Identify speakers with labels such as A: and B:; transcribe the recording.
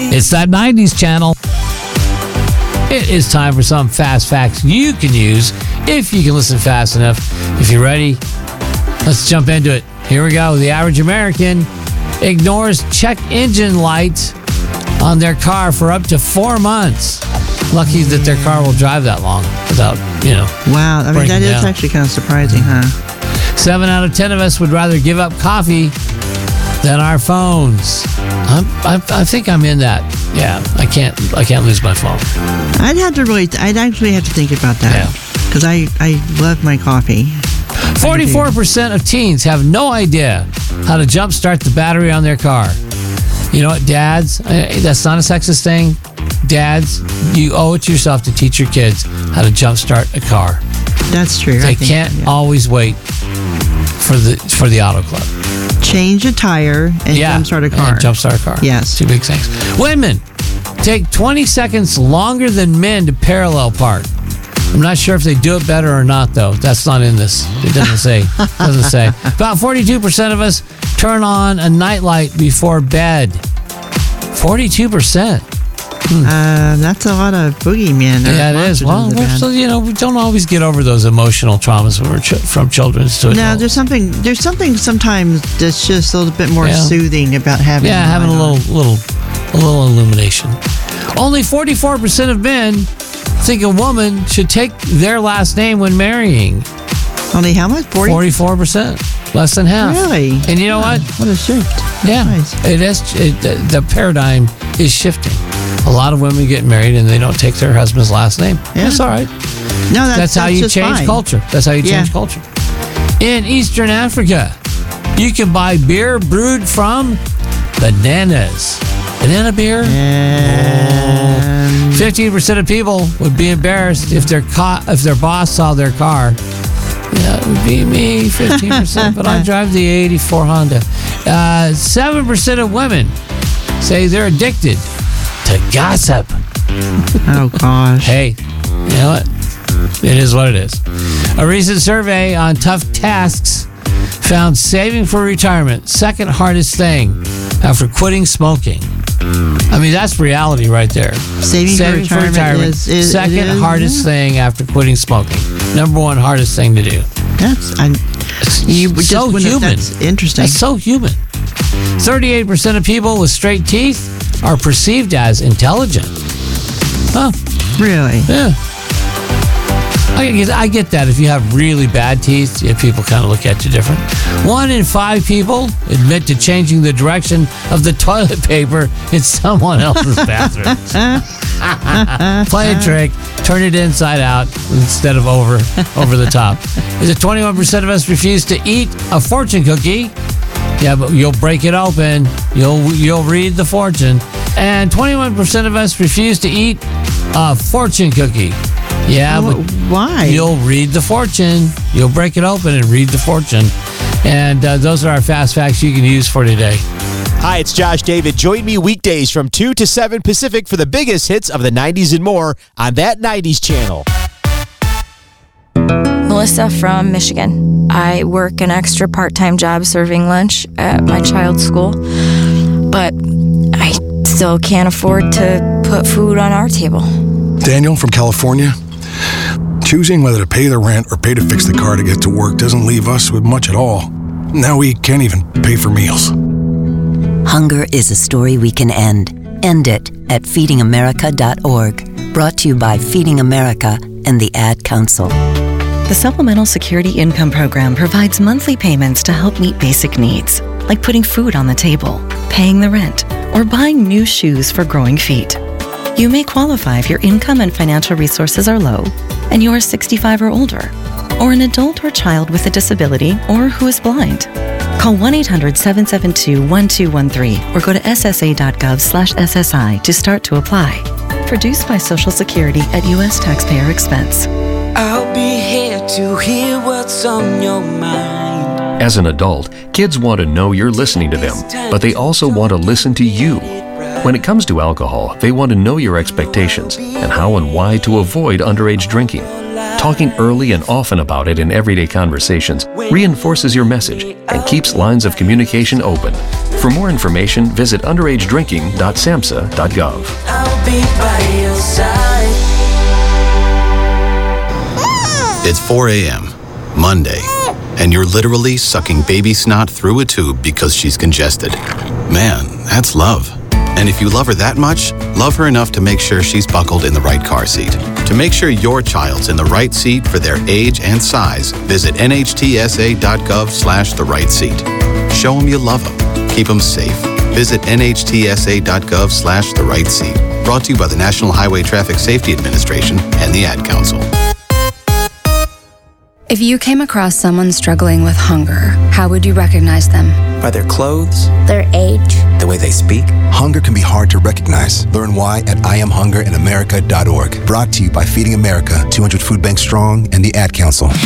A: It's that 90s channel. It is time for some fast facts you can use if you can listen fast enough. If you're ready, let's jump into it. Here we go. The average American ignores check engine lights on their car for up to 4 months. Lucky that their car will drive that long without,
B: Wow, I mean, that is actually kind of surprising, huh?
A: 7 out of 10 of us would rather give up coffee than our phones. I think I'm in that. Yeah, I can't lose my phone.
B: I'd actually have to think about that. Because I love my coffee.
A: 44% of teens have no idea how to jumpstart the battery on their car. You know what, dads? That's not a sexist thing. Dads, you owe it to yourself to teach your kids how to jumpstart a car.
B: That's true.
A: They can't always wait for the auto club.
B: Change a tire and jumpstart a car.
A: And jumpstart a car.
B: Yes.
A: 2 big things. Women take 20 seconds longer than men to parallel park. I'm not sure if they do it better or not, though. That's not in this. It doesn't say. About 42% of us turn on a nightlight before bed. 42%.
B: That's a lot of boogeymen.
A: Yeah, it is. Well, we don't always get over those emotional traumas from children to adults.
B: No, there's something sometimes that's just a little bit more soothing about having
A: having a little illumination. Only 44% of men think a woman should take their last name when marrying.
B: Only how much?
A: 44%. Less than half.
B: Really?
A: And you know what?
B: What a shift.
A: Yeah.
B: Nice.
A: The paradigm is shifting. A lot of women get married and they don't take their husband's last name. Yeah. That's all right.
B: No,
A: that's how you change culture. That's how you change culture. In Eastern Africa, you can buy beer brewed from bananas. Banana beer? 15% of people would be embarrassed if their boss saw their car. That would be me, 15%, but I drive the 84 Honda. 7% of women say they're addicted to gossip.
B: Oh, gosh.
A: Hey, you know what? It is what it is. A recent survey on tough tasks found saving for retirement second hardest thing after quitting smoking. I mean, that's reality right there.
B: Saving for retirement is
A: second hardest thing after quitting smoking. Number one hardest thing to do.
B: That's interesting.
A: That's so human. 38% of people with straight teeth are perceived as intelligent. Huh?
B: Really?
A: Yeah. I get that. If you have really bad teeth, people kind of look at you different. 1 in 5 people admit to changing the direction of the toilet paper in someone else's bathroom. Play a trick. Turn it inside out instead of over the top. Is it 21% of us refuse to eat a fortune cookie? Yeah, but you'll break it open. You'll read the fortune. And 21% of us refuse to eat a fortune cookie. Yeah, but
B: why?
A: You'll read the fortune. You'll break it open and read the fortune. And those are our fast facts you can use for today.
C: Hi, it's Josh David. Join me weekdays from 2 to 7 Pacific for the biggest hits of the 90s and more on that 90s channel.
D: Melissa from Michigan. I work an extra part-time job serving lunch at my child's school, but I still can't afford to put food on our table.
E: Daniel from California. Choosing whether to pay the rent or pay to fix the car to get to work doesn't leave us with much at all. Now we can't even pay for meals.
F: Hunger is a story we can end. End it at feedingamerica.org. Brought to you by Feeding America and the Ad Council.
G: The Supplemental Security Income Program provides monthly payments to help meet basic needs, like putting food on the table, paying the rent, or buying new shoes for growing feet. You may qualify if your income and financial resources are low, and you are 65 or older, or an adult or child with a disability, or who is blind. Call 1-800-772-1213 or go to ssa.gov/SSI to start to apply. Produced by Social Security at U.S. taxpayer expense.
H: I'll be here to hear what's on your mind.
I: As an adult, kids want to know you're listening to them, but they also want to listen to you. When it comes to alcohol, they want to know your expectations and how and why to avoid underage drinking. Talking early and often about it in everyday conversations reinforces your message and keeps lines of communication open. For more information, visit underagedrinking.samhsa.gov.
H: I'll be by your side.
J: It's 4 a.m., Monday, and you're literally sucking baby snot through a tube because she's congested. Man, that's love. And if you love her that much, love her enough to make sure she's buckled in the right car seat. To make sure your child's in the right seat for their age and size, visit nhtsa.gov/the right seat. Show them you love them. Keep them safe. Visit nhtsa.gov/the right seat. Brought to you by the National Highway Traffic Safety Administration and the Ad Council.
K: If you came across someone struggling with hunger, how would you recognize them?
L: By their clothes,
M: their age,
L: the way they speak.
N: Hunger can be hard to recognize. Learn why at IamHungerInAmerica.org. Brought to you by Feeding America, 200 Food Banks Strong, and the Ad Council.